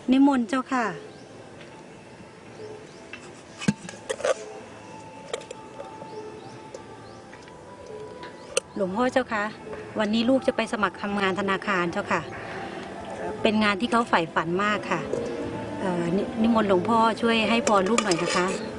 นิมนต์เจ้าค่ะหลวงพ่อเจ้าคะวันนี้ลูกจะไปสมัครทำงานธนาคารเจ้าค่ะเป็นงานที่เขาใฝ่ฝันมากค่ะนิมนต์หลวงพ่อช่วยให้พรลูกหน่อยนะคะ